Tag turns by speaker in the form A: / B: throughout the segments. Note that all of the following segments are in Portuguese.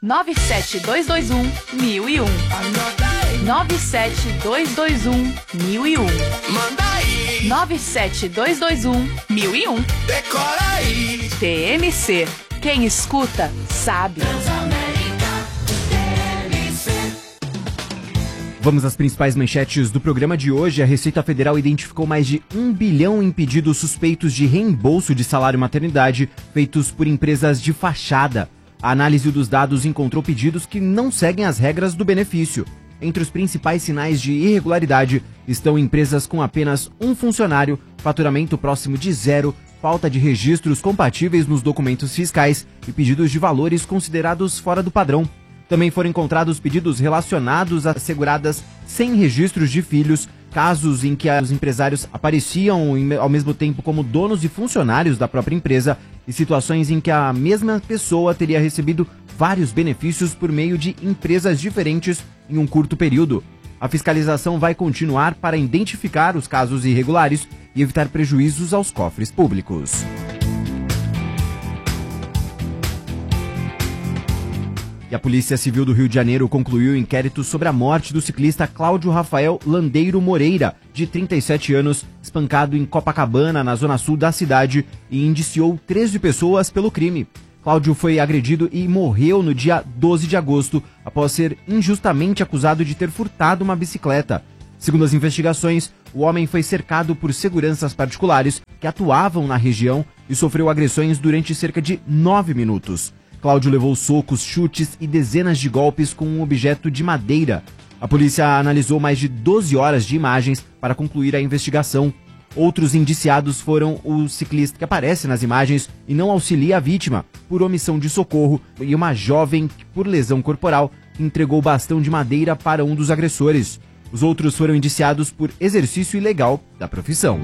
A: 97221-1001. 97221-1001.
B: Manda aí.
A: 97221-1001.
B: Decora aí.
A: TMC. Quem escuta, sabe.
C: Vamos às principais manchetes do programa de hoje. A Receita Federal identificou mais de 1 bilhão em pedidos suspeitos de reembolso de salário maternidade feitos por empresas de fachada. A análise dos dados encontrou pedidos que não seguem as regras do benefício. Entre os principais sinais de irregularidade estão empresas com apenas um funcionário, faturamento próximo de zero, falta de registros compatíveis nos documentos fiscais e pedidos de valores considerados fora do padrão. Também foram encontrados pedidos relacionados a seguradas sem registros de filhos, casos em que os empresários apareciam ao mesmo tempo como donos e funcionários da própria empresa e situações em que a mesma pessoa teria recebido vários benefícios por meio de empresas diferentes em um curto período. A fiscalização vai continuar para identificar os casos irregulares e evitar prejuízos aos cofres públicos. E a Polícia Civil do Rio de Janeiro concluiu o inquérito sobre a morte do ciclista Cláudio Rafael Landeiro Moreira, de 37 anos, espancado em Copacabana, na zona sul da cidade, e indiciou 13 pessoas pelo crime. Cláudio foi agredido e morreu no dia 12 de agosto, após ser injustamente acusado de ter furtado uma bicicleta. Segundo as investigações, o homem foi cercado por seguranças particulares que atuavam na região e sofreu agressões durante cerca de 9 minutos. Cláudio levou socos, chutes e dezenas de golpes com um objeto de madeira. A polícia analisou mais de 12 horas de imagens para concluir a investigação. Outros indiciados foram o ciclista que aparece nas imagens e não auxilia a vítima, por omissão de socorro, e uma jovem que, por lesão corporal, entregou bastão de madeira para um dos agressores. Os outros foram indiciados por exercício ilegal da profissão.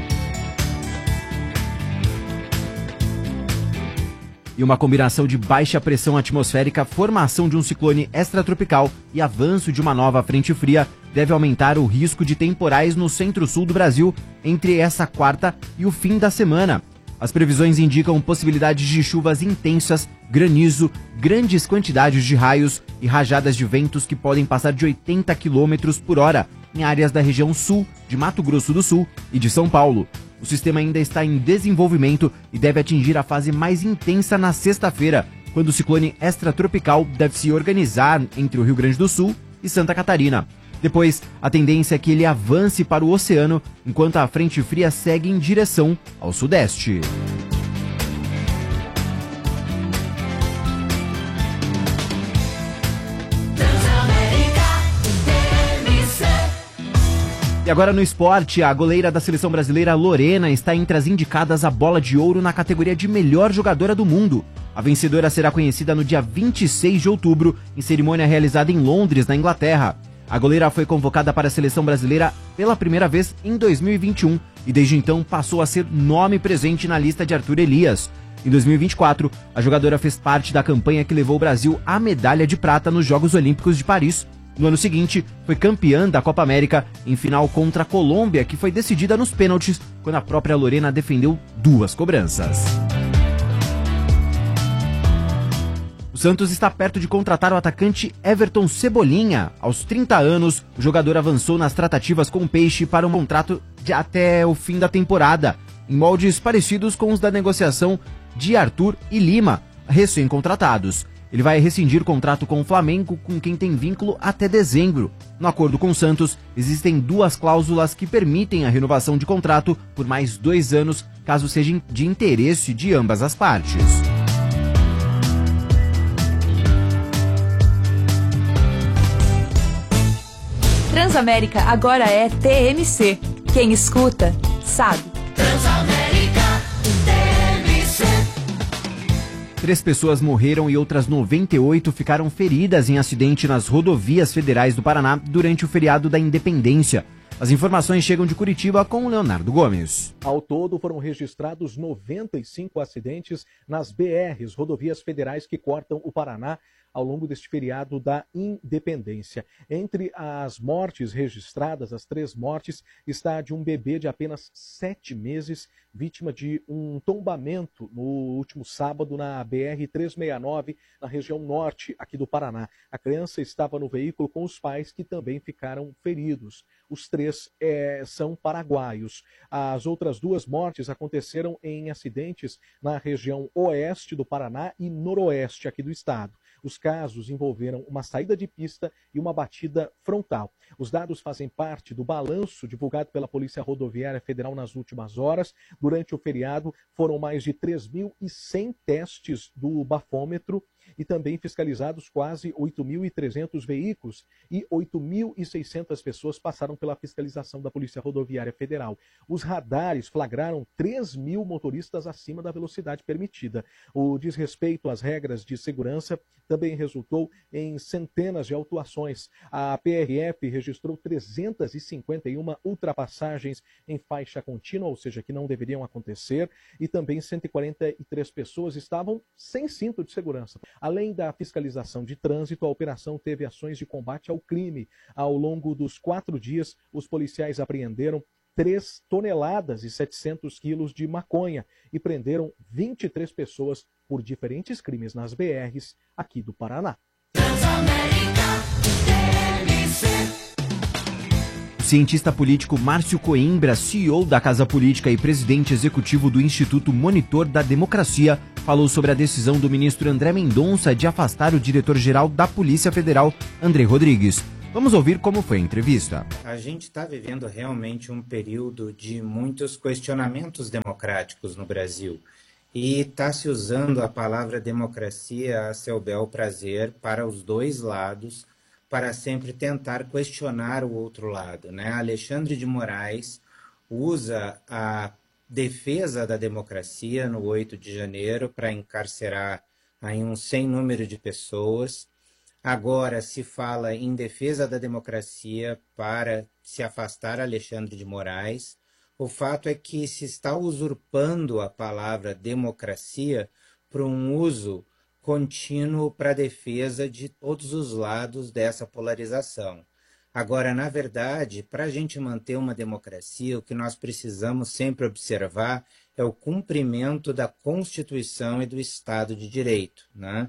C: E uma combinação de baixa pressão atmosférica, formação de um ciclone extratropical e avanço de uma nova frente fria deve aumentar o risco de temporais no centro-sul do Brasil entre essa quarta e o fim da semana. As previsões indicam possibilidades de chuvas intensas, granizo, grandes quantidades de raios e rajadas de ventos que podem passar de 80 km por hora em áreas da região sul, de Mato Grosso do Sul e de São Paulo. O sistema ainda está em desenvolvimento e deve atingir a fase mais intensa na sexta-feira, quando o ciclone extratropical deve se organizar entre o Rio Grande do Sul e Santa Catarina. Depois, a tendência é que ele avance para o oceano, enquanto a frente fria segue em direção ao sudeste. E agora no esporte, a goleira da seleção brasileira Lorena está entre as indicadas à bola de ouro na categoria de melhor jogadora do mundo. A vencedora será conhecida no dia 26 de outubro, em cerimônia realizada em Londres, na Inglaterra. A goleira foi convocada para a seleção brasileira pela primeira vez em 2021 e desde então passou a ser nome presente na lista de Arthur Elias. Em 2024, a jogadora fez parte da campanha que levou o Brasil à medalha de prata nos Jogos Olímpicos de Paris. No ano seguinte, foi campeã da Copa América em final contra a Colômbia, que foi decidida nos pênaltis, quando a própria Lorena defendeu 2 cobranças. O Santos está perto de contratar o atacante Everton Cebolinha. Aos 30 anos, o jogador avançou nas tratativas com o Peixe para um contrato de até o fim da temporada, em moldes parecidos com os da negociação de Arthur e Lima, recém-contratados. Ele vai rescindir o contrato com o Flamengo, com quem tem vínculo até dezembro. No acordo com o Santos, existem 2 cláusulas que permitem a renovação de contrato por mais 2 anos, caso seja de interesse de ambas as partes.
A: Transamérica agora é TMC. Quem escuta, sabe.
B: Transamérica TMC.
C: 3 pessoas morreram e outras 98 ficaram feridas em acidente nas rodovias federais do Paraná durante o feriado da Independência. As informações chegam de Curitiba com o Leonardo Gomes.
D: Ao todo, foram registrados 95 acidentes nas BRs, rodovias federais que cortam o Paraná, ao longo deste feriado da Independência. Entre as mortes registradas, as 3 mortes, está de um bebê de apenas 7 meses, vítima de um tombamento no último sábado na BR-369, na região norte aqui do Paraná. A criança estava no veículo com os pais, que também ficaram feridos. Os 3 são paraguaios. As outras 2 mortes aconteceram em acidentes na região oeste do Paraná e noroeste aqui do estado. Os casos envolveram uma saída de pista e uma batida frontal. Os dados fazem parte do balanço divulgado pela Polícia Rodoviária Federal nas últimas horas. Durante o feriado, foram mais de 3.100 testes do bafômetro e também fiscalizados quase 8.300 veículos e 8.600 pessoas passaram pela fiscalização da Polícia Rodoviária Federal. Os radares flagraram 3.000 motoristas acima da velocidade permitida. O desrespeito às regras de segurança também resultou em centenas de autuações. A PRF registrou 351 ultrapassagens em faixa contínua, ou seja, que não deveriam acontecer, e também 143 pessoas estavam sem cinto de segurança. Além da fiscalização de trânsito, a operação teve ações de combate ao crime. Ao longo dos 4 dias, os policiais apreenderam 3 toneladas e 700 quilos de maconha e prenderam 23 pessoas por diferentes crimes nas BRs aqui do Paraná.
C: O cientista político Márcio Coimbra, CEO da Casa Política e presidente executivo do Instituto Monitor da Democracia, falou sobre a decisão do ministro André Mendonça de afastar o diretor-geral da Polícia Federal, André Rodrigues. Vamos ouvir como foi a entrevista.
E: A gente está vivendo realmente um período de muitos questionamentos democráticos no Brasil. E está se usando a palavra democracia a seu bel prazer para os dois lados, para sempre tentar questionar o outro lado, né? Alexandre de Moraes usa a defesa da democracia no 8 de janeiro para encarcerar aí um sem número de pessoas. Agora se fala em defesa da democracia para se afastar Alexandre de Moraes. O fato é que se está usurpando a palavra democracia para um uso contínuo para a defesa de todos os lados dessa polarização. Agora, na verdade, para a gente manter uma democracia, o que nós precisamos sempre observar é o cumprimento da Constituição e do Estado de Direito, né?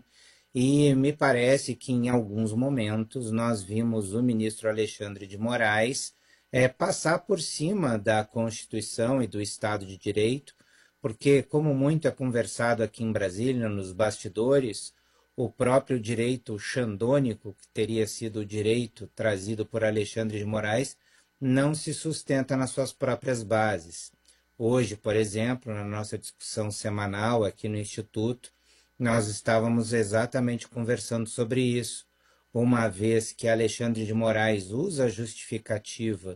E: E me parece que em alguns momentos nós vimos o ministro Alexandre de Moraes passar por cima da Constituição e do Estado de Direito, porque, como muito é conversado aqui em Brasília, nos bastidores, o próprio direito xandônico, que teria sido o direito trazido por Alexandre de Moraes, não se sustenta nas suas próprias bases. Hoje, por exemplo, na nossa discussão semanal aqui no Instituto, nós estávamos exatamente conversando sobre isso, uma vez que Alexandre de Moraes usa a justificativa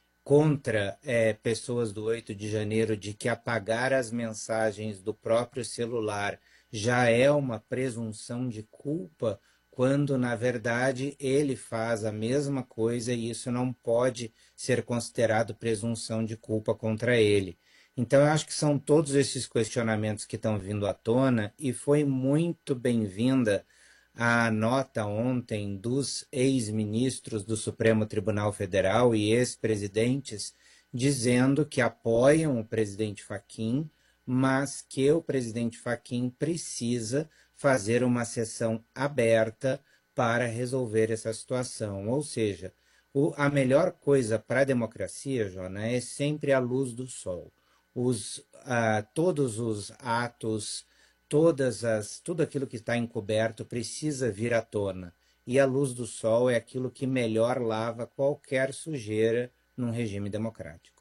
E: contra pessoas do 8 de janeiro de que apagar as mensagens do próprio celular já é uma presunção de culpa, quando, na verdade, ele faz a mesma coisa e isso não pode ser considerado presunção de culpa contra ele. Então, eu acho que são todos esses questionamentos que estão vindo à tona e foi muito bem-vinda a nota ontem dos ex-ministros do Supremo Tribunal Federal e ex-presidentes dizendo que apoiam o presidente Fachin, mas que o presidente Fachin precisa fazer uma sessão aberta para resolver essa situação. Ou seja, a melhor coisa para a democracia, Jona, é sempre a luz do sol. Todos os atos, tudo aquilo que está encoberto precisa vir à tona. E a luz do sol é aquilo que melhor lava qualquer sujeira num regime democrático.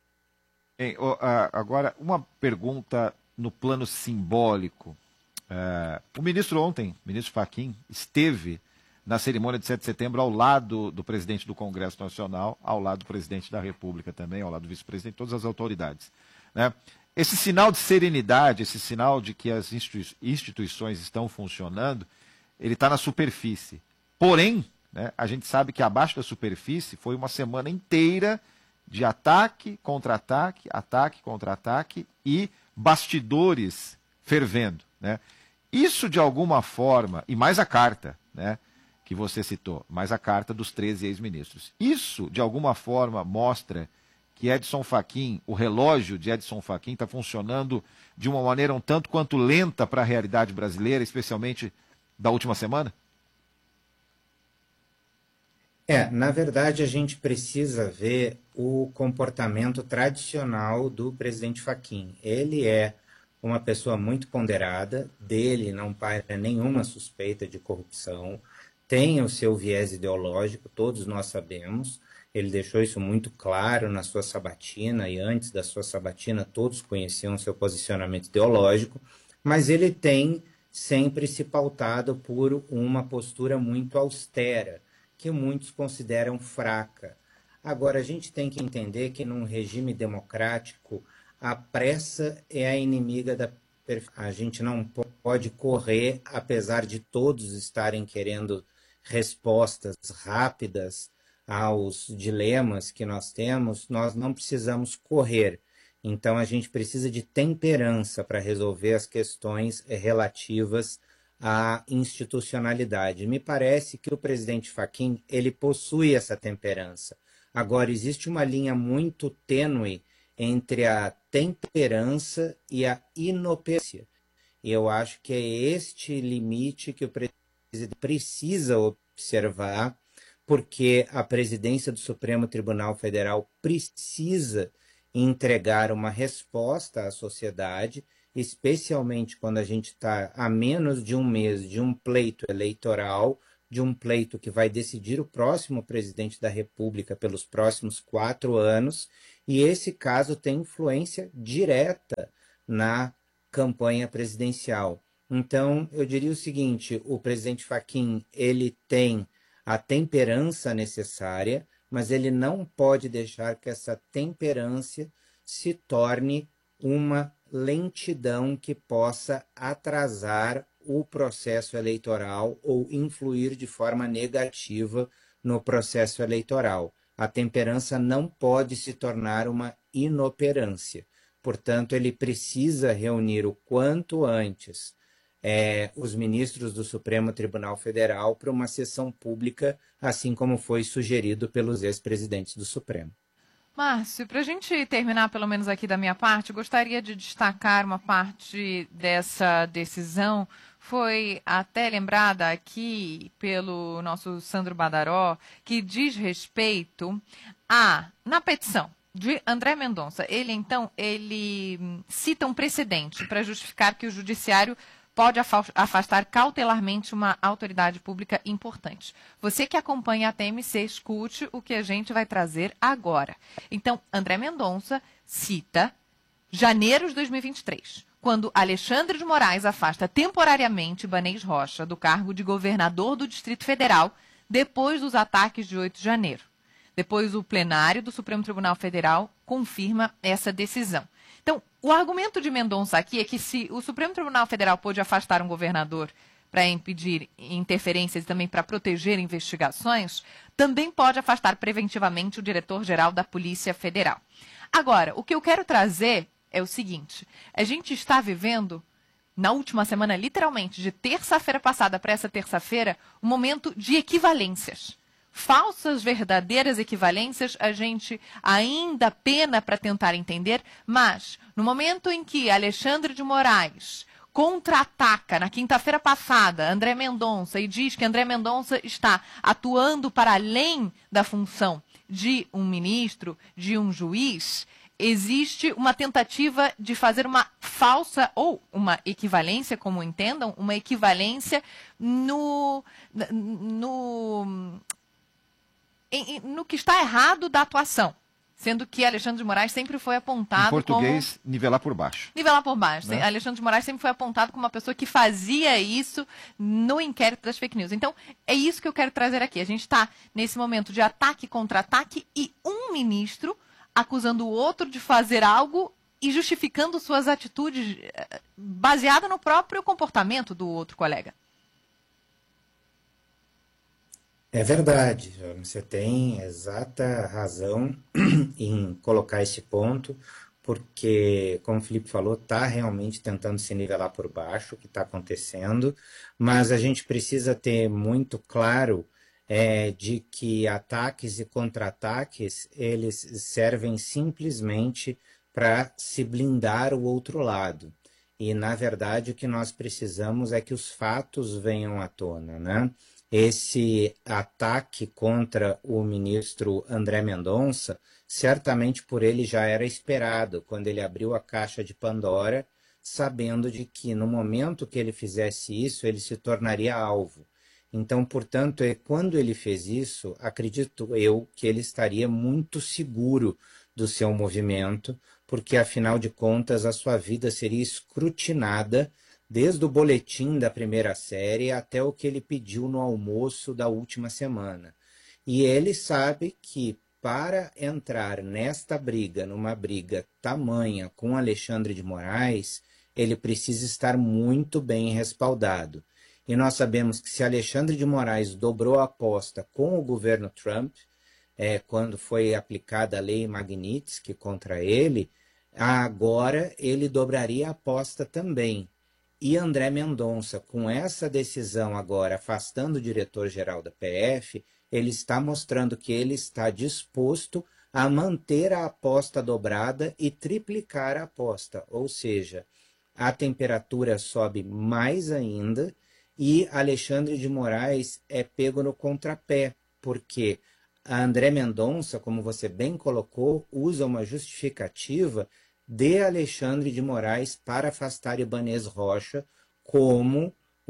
F: Agora, uma pergunta no plano simbólico. O ministro ontem, o ministro Fachin, esteve na cerimônia de 7 de setembro ao lado do presidente do Congresso Nacional, ao lado do presidente da República também, ao lado do vice-presidente, todas as autoridades, né? Esse sinal de serenidade, esse sinal de que as instituições estão funcionando, ele está na superfície. Porém, né, a gente sabe que abaixo da superfície foi uma semana inteira de ataque, contra-ataque e bastidores fervendo, né? Isso, de alguma forma, e mais a carta, né, que você citou, mais a carta dos 13 ex-ministros. Isso, de alguma forma, mostra que Edson Fachin, o relógio de Edson Fachin está funcionando de uma maneira um tanto quanto lenta para a realidade brasileira, especialmente da última semana?
E: Na verdade, a gente precisa ver o comportamento tradicional do presidente Fachin. Ele é uma pessoa muito ponderada, dele não paira nenhuma suspeita de corrupção, tem o seu viés ideológico, todos nós sabemos, ele deixou isso muito claro na sua sabatina, e antes da sua sabatina todos conheciam seu posicionamento ideológico, mas ele tem sempre se pautado por uma postura muito austera, que muitos consideram fraca. Agora, a gente tem que entender que num regime democrático, a pressa é a inimiga da perfeição. A gente não pode correr, apesar de todos estarem querendo respostas rápidas aos dilemas que nós temos, nós não precisamos correr. Então, a gente precisa de temperança para resolver as questões relativas à institucionalidade. Me parece que o presidente Fachin, ele possui essa temperança. Agora, existe uma linha muito tênue entre a temperança e a inoperância. E eu acho que é este limite que o presidente precisa observar, porque a presidência do Supremo Tribunal Federal precisa entregar uma resposta à sociedade, especialmente quando a gente está a menos de um mês de um pleito eleitoral, de um pleito que vai decidir o próximo presidente da República pelos próximos 4 anos, e esse caso tem influência direta na campanha presidencial. Então, eu diria o seguinte, o presidente Fachin, ele tem a temperança necessária, mas ele não pode deixar que essa temperança se torne uma lentidão que possa atrasar o processo eleitoral ou influir de forma negativa no processo eleitoral. A temperança não pode se tornar uma inoperância. Portanto, ele precisa reunir o quanto antes os ministros do Supremo Tribunal Federal para uma sessão pública, assim como foi sugerido pelos ex-presidentes do Supremo.
G: Márcio, para a gente terminar, pelo menos aqui da minha parte, gostaria de destacar uma parte dessa decisão. Foi até lembrada aqui pelo nosso Sandro Badaró, que diz respeito na petição de André Mendonça. Ele cita um precedente para justificar que o judiciário pode afastar cautelarmente uma autoridade pública importante. Você que acompanha a TMC, escute o que a gente vai trazer agora. Então, André Mendonça cita janeiro de 2023, quando Alexandre de Moraes afasta temporariamente Ibanez Rocha do cargo de governador do Distrito Federal depois dos ataques de 8 de janeiro. Depois, o plenário do Supremo Tribunal Federal confirma essa decisão. Então, o argumento de Mendonça aqui é que se o Supremo Tribunal Federal pôde afastar um governador para impedir interferências e também para proteger investigações, também pode afastar preventivamente o diretor-geral da Polícia Federal. Agora, o que eu quero trazer é o seguinte, a gente está vivendo, na última semana, literalmente, de terça-feira passada para essa terça-feira, um momento de equivalências. Falsas, verdadeiras equivalências, a gente ainda pena para tentar entender, mas no momento em que Alexandre de Moraes contra-ataca na quinta-feira passada André Mendonça e diz que André Mendonça está atuando para além da função de um ministro, de um juiz, existe uma tentativa de fazer uma falsa ou uma equivalência, como entendam, uma equivalência no que está errado da atuação, sendo que Alexandre de Moraes sempre foi apontado como...
F: Em português, nivelar por baixo.
G: Nivelar por baixo.
F: Né?
G: Alexandre de Moraes sempre foi apontado como uma pessoa que fazia isso no inquérito das fake news. Então, é isso que eu quero trazer aqui. A gente está nesse momento de ataque contra ataque e um ministro acusando o outro de fazer algo e justificando suas atitudes baseada no próprio comportamento do outro colega.
E: É verdade, você tem exata razão em colocar esse ponto. porque, como o Felipe falou, está realmente tentando se nivelar por baixo o que está acontecendo, mas a gente precisa ter muito claro de que ataques e contra-ataques, eles servem simplesmente para se blindar o outro lado. E, na verdade, o que nós precisamos é que os fatos venham à tona, né? Esse ataque contra o ministro André Mendonça, certamente por ele já era esperado, quando ele abriu a caixa de Pandora, sabendo de que no momento que ele fizesse isso, ele se tornaria alvo. Então, portanto, quando ele fez isso, acredito eu que ele estaria muito seguro do seu movimento, porque, afinal de contas, a sua vida seria escrutinada desde o boletim da primeira série até o que ele pediu no almoço da última semana. E ele sabe que, para entrar nesta briga, numa briga tamanha com Alexandre de Moraes, ele precisa estar muito bem respaldado. E nós sabemos que se Alexandre de Moraes dobrou a aposta com o governo Trump, quando foi aplicada a lei Magnitsky contra ele, agora ele dobraria a aposta também. E André Mendonça, com essa decisão agora afastando o diretor-geral da PF, ele está mostrando que ele está disposto a manter a aposta dobrada e triplicar a aposta. Ou seja, a temperatura sobe mais ainda e Alexandre de Moraes é pego no contrapé, porque André Mendonça, como você bem colocou, usa uma justificativa de Alexandre de Moraes para afastar Ibanez Rocha como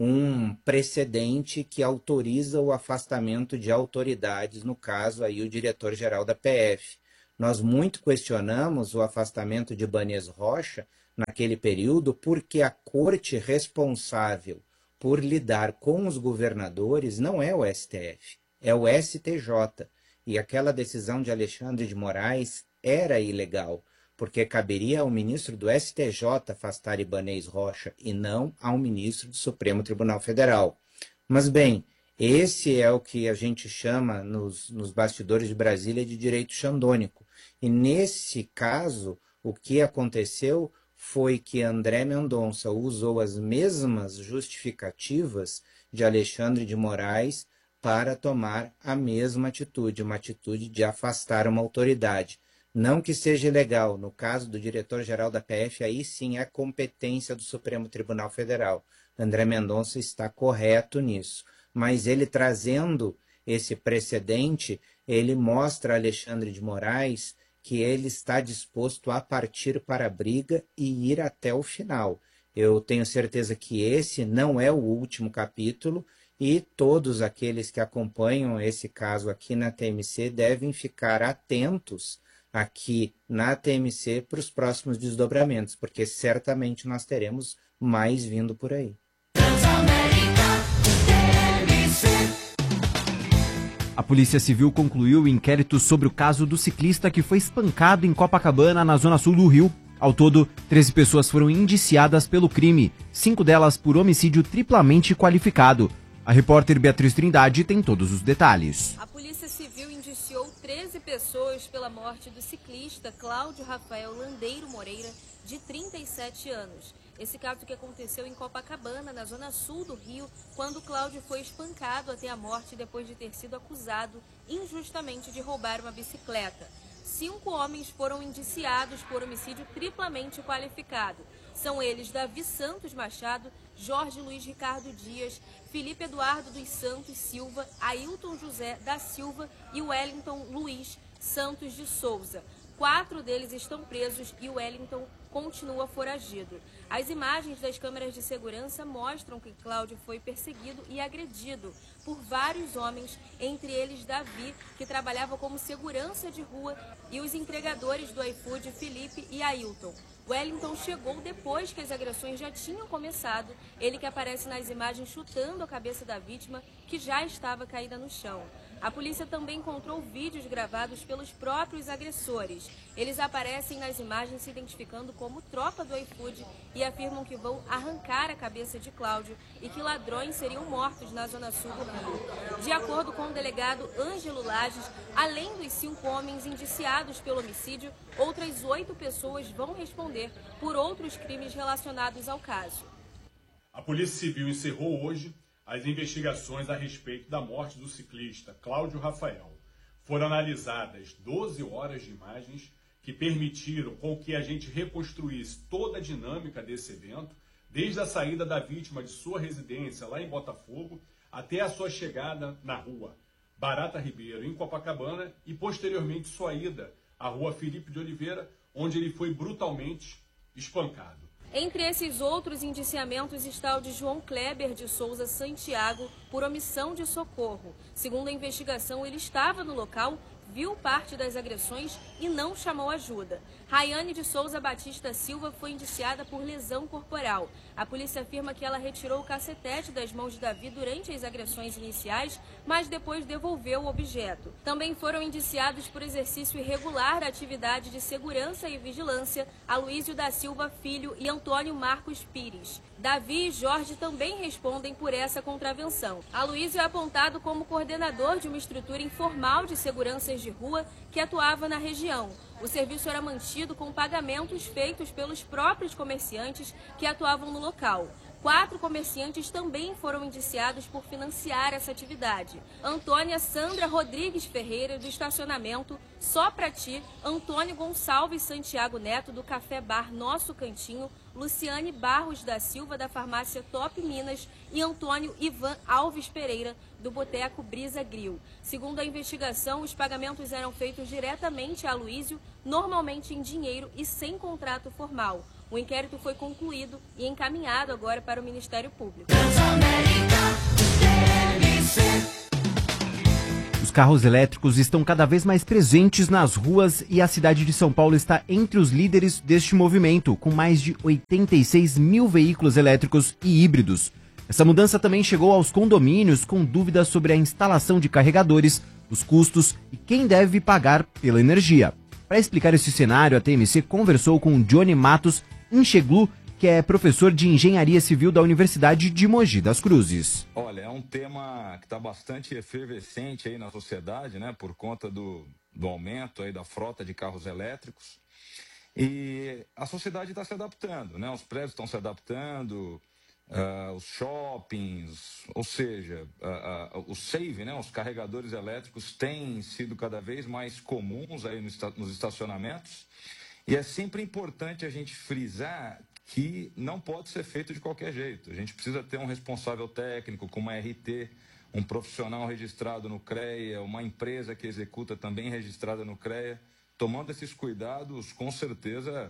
E: um precedente que autoriza o afastamento de autoridades, no caso aí o diretor-geral da PF. Nós muito questionamos o afastamento de Ibanez Rocha naquele período porque a corte responsável por lidar com os governadores não é o STF, é o STJ. E aquela decisão de Alexandre de Moraes era ilegal, porque caberia ao ministro do STJ afastar Ibanez Rocha e não ao ministro do Supremo Tribunal Federal. Mas, bem, esse é o que a gente chama nos bastidores de Brasília de direito xandônico. E nesse caso, o que aconteceu foi que André Mendonça usou as mesmas justificativas de Alexandre de Moraes para tomar a mesma atitude, uma atitude de afastar uma autoridade. Não que seja ilegal, no caso do diretor-geral da PF, aí sim é competência do Supremo Tribunal Federal. André Mendonça está correto nisso. Mas ele trazendo esse precedente, ele mostra a Alexandre de Moraes que ele está disposto a partir para a briga e ir até o final. Eu tenho certeza que esse não é o último capítulo e todos aqueles que acompanham esse caso aqui na TMC devem ficar atentos aqui na TMC para os próximos desdobramentos, porque certamente nós teremos mais vindo por aí.
C: A Polícia Civil concluiu o inquérito sobre o caso do ciclista que foi espancado em Copacabana, na zona sul do Rio. Ao todo, 13 pessoas foram indiciadas pelo crime, 5 delas por homicídio triplamente qualificado. A repórter Beatriz Trindade tem todos os detalhes.
H: A Polícia Civil indiciou 13 pessoas pela morte do ciclista Cláudio Rafael Landeiro Moreira, de 37 anos. Esse caso que aconteceu em Copacabana, na zona sul do Rio, quando Cláudio foi espancado até a morte depois de ter sido acusado injustamente de roubar uma bicicleta. 5 homens foram indiciados por homicídio triplamente qualificado. São eles Davi Santos Machado, Jorge Luiz Ricardo Dias, Felipe Eduardo dos Santos Silva, Ailton José da Silva e Wellington Luiz Santos de Souza. 4 deles estão presos e o Wellington continua foragido. As imagens das câmeras de segurança mostram que Cláudio foi perseguido e agredido por vários homens, entre eles Davi, que trabalhava como segurança de rua, e os entregadores do iFood, Felipe e Ailton. Wellington chegou depois que as agressões já tinham começado, ele que aparece nas imagens chutando a cabeça da vítima, que já estava caída no chão. A polícia também encontrou vídeos gravados pelos próprios agressores. Eles aparecem nas imagens se identificando como tropa do iFood e afirmam que vão arrancar a cabeça de Cláudio e que ladrões seriam mortos na zona sul do Rio. De acordo com o delegado Ângelo Lages, além dos 5 homens indiciados pelo homicídio, outras 8 pessoas vão responder por outros crimes relacionados ao caso.
I: A Polícia Civil encerrou hoje as investigações a respeito da morte do ciclista Cláudio Rafael. Foram analisadas 12 horas de imagens que permitiram com que a gente reconstruísse toda a dinâmica desse evento, desde a saída da vítima de sua residência lá em Botafogo até a sua chegada na rua Barata Ribeiro, em Copacabana, e posteriormente sua ida à rua Felipe de Oliveira, onde ele foi brutalmente espancado.
H: Entre esses outros indiciamentos está o de João Kleber de Souza Santiago por omissão de socorro. Segundo a investigação, ele estava no local, viu parte das agressões e não chamou ajuda. Rayane de Souza Batista Silva foi indiciada por lesão corporal. A polícia afirma que ela retirou o cacetete das mãos de Davi durante as agressões iniciais, mas depois devolveu o objeto. Também foram indiciados por exercício irregular da atividade de segurança e vigilância Aloísio da Silva Filho e Antônio Marcos Pires. Davi e Jorge também respondem por essa contravenção. Aloísio é apontado como coordenador de uma estrutura informal de seguranças de rua que atuava na região. O serviço era mantido com pagamentos feitos pelos próprios comerciantes que atuavam no local. 4 comerciantes também foram indiciados por financiar essa atividade. Antônia Sandra Rodrigues Ferreira, do estacionamento Só Pra Ti, Antônio Gonçalves Santiago Neto, do Café Bar Nosso Cantinho, Luciane Barros da Silva, da farmácia Top Minas, e Antônio Ivan Alves Pereira, do Boteco Brisa Grill. Segundo a investigação, os pagamentos eram feitos diretamente a Aloísio, normalmente em dinheiro e sem contrato formal. O inquérito foi concluído e encaminhado agora para o Ministério Público.
C: Os carros elétricos estão cada vez mais presentes nas ruas e a cidade de São Paulo está entre os líderes deste movimento, com mais de 86 mil veículos elétricos e híbridos. Essa mudança também chegou aos condomínios com dúvidas sobre a instalação de carregadores, os custos e quem deve pagar pela energia. Para explicar esse cenário, a TMC conversou com Johnny Matos Incheglu, que é professor de Engenharia Civil da Universidade de Mogi das Cruzes.
J: Olha, é um tema que está bastante efervescente aí na sociedade, né, por conta do aumento aí da frota de carros elétricos. E a sociedade está se adaptando, né, os prédios estão se adaptando, os shoppings, ou seja, o SAVE, né, os carregadores elétricos têm sido cada vez mais comuns aí nos estacionamentos. E é sempre importante a gente frisar que não pode ser feito de qualquer jeito. A gente precisa ter um responsável técnico, com uma RT, um profissional registrado no CREA, uma empresa que executa também registrada no CREA. Tomando esses cuidados, com certeza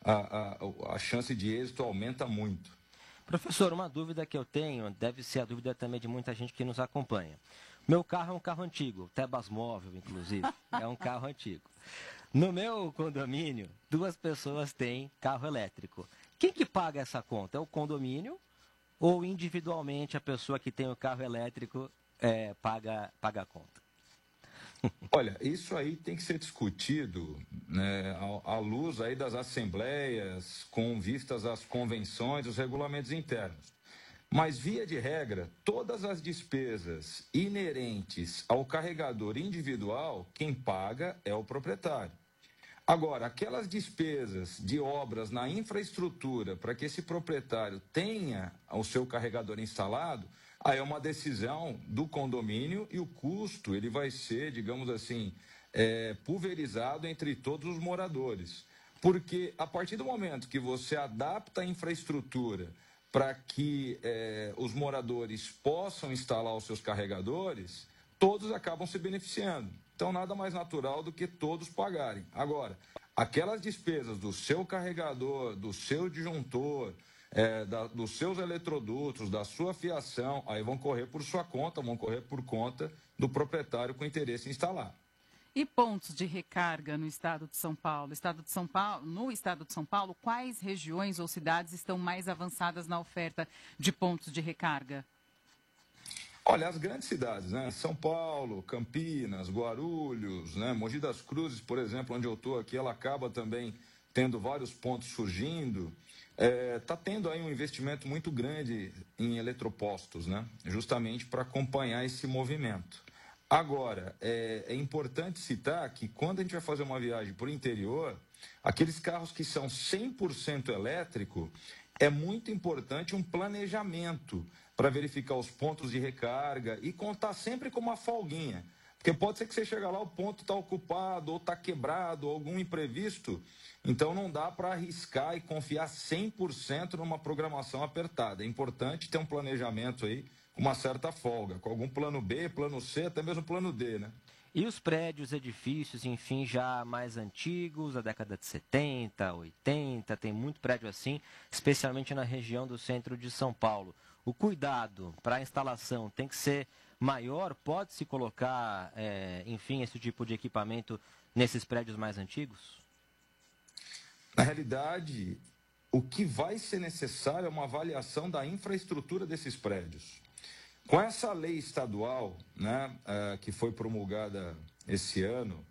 J: a chance de êxito aumenta muito.
K: Professor, uma dúvida que eu tenho, deve ser a dúvida também de muita gente que nos acompanha. Meu carro é um carro antigo, Tebas Móvel, inclusive, é um carro antigo. No meu condomínio, 2 pessoas têm carro elétrico. Quem que paga essa conta? É o condomínio ou individualmente a pessoa que tem o carro elétrico paga a conta?
J: Olha, isso aí tem que ser discutido, né, à luz aí das assembleias, com vistas às convenções, os regulamentos internos. Mas, via de regra, todas as despesas inerentes ao carregador individual, quem paga é o proprietário. Agora, aquelas despesas de obras na infraestrutura para que esse proprietário tenha o seu carregador instalado, aí é uma decisão do condomínio e o custo ele vai ser, digamos assim, pulverizado entre todos os moradores. Porque a partir do momento que você adapta a infraestrutura para que os moradores possam instalar os seus carregadores, todos acabam se beneficiando. Então, nada mais natural do que todos pagarem. Agora, aquelas despesas do seu carregador, do seu disjuntor, dos seus eletrodutos, da sua fiação, aí vão correr por sua conta, vão correr por conta do proprietário com interesse em instalar.
L: E pontos de recarga no estado de São Paulo? No estado de São Paulo, quais regiões ou cidades estão mais avançadas na oferta de pontos de recarga?
J: Olha, as grandes cidades, né? São Paulo, Campinas, Guarulhos, né? Mogi das Cruzes, por exemplo, onde eu estou aqui, ela acaba também tendo vários pontos surgindo. está tendo aí um investimento muito grande em eletropostos, né? Justamente para acompanhar esse movimento. Agora, é importante citar que quando a gente vai fazer uma viagem para o interior, aqueles carros que são 100% elétrico, é muito importante um planejamento para verificar os pontos de recarga e contar sempre com uma folguinha. Porque pode ser que você chega lá, o ponto está ocupado, ou está quebrado, ou algum imprevisto. Então não dá para arriscar e confiar 100% numa programação apertada. É importante ter um planejamento aí com uma certa folga, com algum plano B, plano C, até mesmo plano D, né?
K: E os prédios, edifícios, enfim, já mais antigos, da década de 70, 80, tem muito prédio assim, especialmente na região do centro de São Paulo. O cuidado para a instalação tem que ser maior? Pode-se colocar, enfim, esse tipo de equipamento nesses prédios mais antigos?
J: Na realidade, o que vai ser necessário é uma avaliação da infraestrutura desses prédios. Com essa lei estadual, né, que foi promulgada esse ano,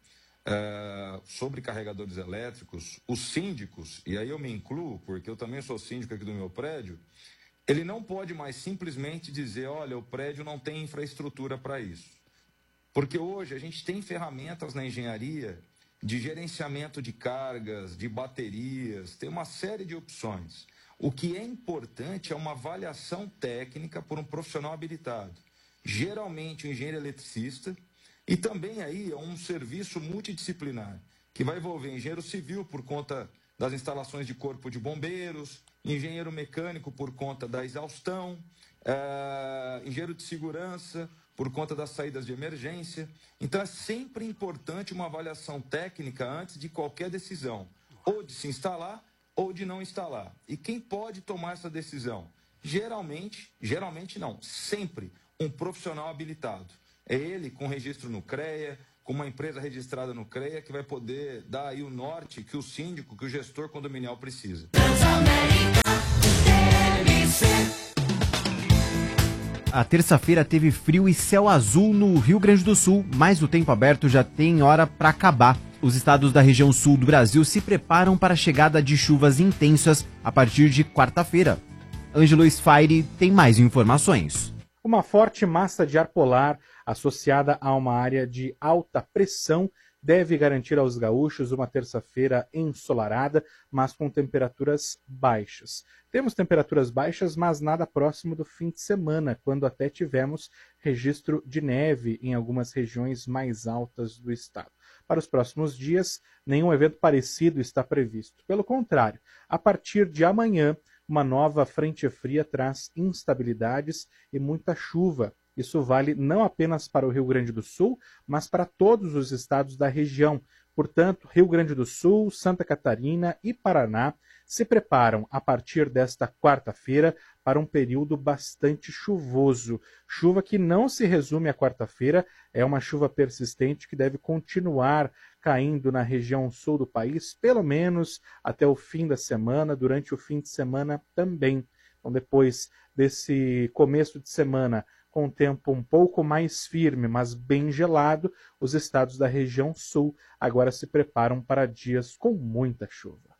J: sobre carregadores elétricos, os síndicos, e aí eu me incluo, porque eu também sou síndico aqui do meu prédio, ele não pode mais simplesmente dizer, olha, o prédio não tem infraestrutura para isso. Porque hoje a gente tem ferramentas na engenharia de gerenciamento de cargas, de baterias, tem uma série de opções. O que é importante é uma avaliação técnica por um profissional habilitado. Geralmente um engenheiro eletricista e também aí é um serviço multidisciplinar, que vai envolver engenheiro civil por conta das instalações de corpo de bombeiros, engenheiro mecânico por conta da exaustão, engenheiro de segurança por conta das saídas de emergência. Então é sempre importante uma avaliação técnica antes de qualquer decisão, ou de se instalar ou de não instalar. E quem pode tomar essa decisão? Geralmente não, sempre um profissional habilitado. É ele com registro no CREA, com uma empresa registrada no CREA, que vai poder dar aí o norte que o síndico, que o gestor condominial precisa.
C: A terça-feira teve frio e céu azul no Rio Grande do Sul, mas o tempo aberto já tem hora para acabar. Os estados da região sul do Brasil se preparam para a chegada de chuvas intensas a partir de quarta-feira. Ângelo Sfaire tem mais informações.
D: Uma forte massa de ar polar associada a uma área de alta pressão deve garantir aos gaúchos uma terça-feira ensolarada, mas com temperaturas baixas. Temos temperaturas baixas, mas nada próximo do fim de semana, quando até tivemos registro de neve em algumas regiões mais altas do estado. Para os próximos dias, nenhum evento parecido está previsto. Pelo contrário, a partir de amanhã, uma nova frente fria traz instabilidades e muita chuva. Isso vale não apenas para o Rio Grande do Sul, mas para todos os estados da região. Portanto, Rio Grande do Sul, Santa Catarina e Paraná se preparam a partir desta quarta-feira para um período bastante chuvoso. Chuva que não se resume à quarta-feira, é uma chuva persistente que deve continuar caindo na região sul do país, pelo menos até o fim da semana, durante o fim de semana também. Então, depois desse começo de semana, com o tempo um pouco mais firme, mas bem gelado, os estados da região sul agora se preparam para dias com muita chuva.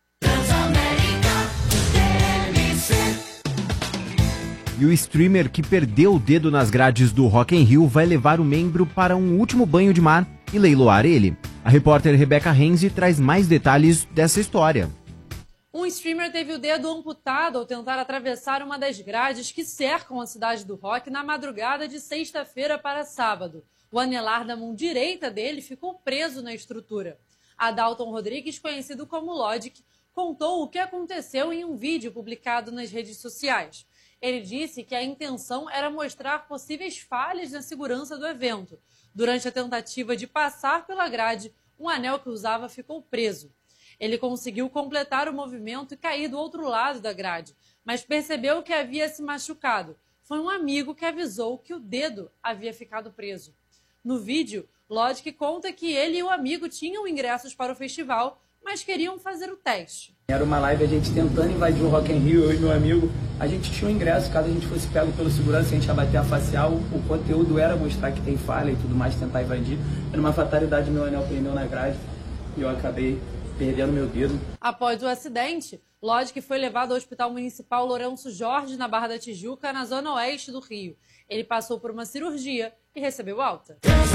C: E o streamer que perdeu o dedo nas grades do Rock in Rio vai levar o membro para um último banho de mar e leiloar ele. A repórter Rebeca Renzi traz mais detalhes dessa história.
M: Um streamer teve o dedo amputado ao tentar atravessar uma das grades que cercam a cidade do rock na madrugada de sexta-feira para sábado. O anelar da mão direita dele ficou preso na estrutura. Adalton Rodrigues, conhecido como Logic, contou o que aconteceu em um vídeo publicado nas redes sociais. Ele disse que a intenção era mostrar possíveis falhas na segurança do evento. Durante a tentativa de passar pela grade, um anel que usava ficou preso. Ele conseguiu completar o movimento e cair do outro lado da grade, mas percebeu que havia se machucado. Foi um amigo que avisou que o dedo havia ficado preso. No vídeo, Logic conta que ele e o amigo tinham ingressos para o festival, mas queriam fazer o teste.
N: Era uma live a gente tentando invadir o Rock in Rio, eu e meu amigo. A gente tinha um ingresso, caso a gente fosse pego pelo segurança, a gente ia bater a facial. O conteúdo era mostrar que tem falha e tudo mais, tentar invadir. Era uma fatalidade, meu anel prendeu na grade e eu acabei perdendo meu dedo.
M: Após o acidente, Lodge foi levado ao Hospital Municipal Lourenço Jorge, na Barra da Tijuca, na zona oeste do Rio. Ele passou por uma cirurgia e recebeu alta.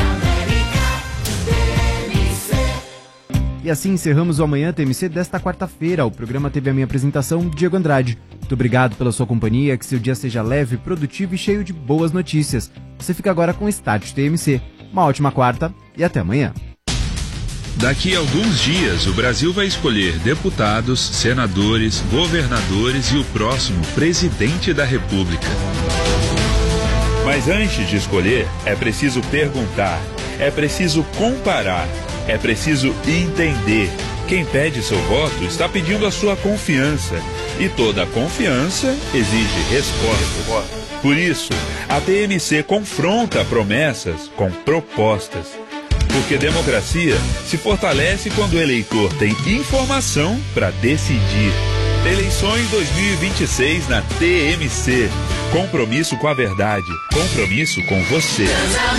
C: E assim encerramos o Amanhã TMC desta quarta-feira. O programa teve a minha apresentação, Diego Andrade. Muito obrigado pela sua companhia, que seu dia seja leve, produtivo e cheio de boas notícias. Você fica agora com o Start TMC. Uma ótima quarta e até amanhã.
O: Daqui a alguns dias, o Brasil vai escolher deputados, senadores, governadores e o próximo presidente da República. Mas antes de escolher, é preciso perguntar, é preciso comparar, é preciso entender. Quem pede seu voto está pedindo a sua confiança. E toda confiança exige resposta. Por isso, a TMC confronta promessas com propostas. Porque democracia se fortalece quando o eleitor tem informação para decidir. Eleições 2026 na TMC. Compromisso com a verdade. Compromisso com você.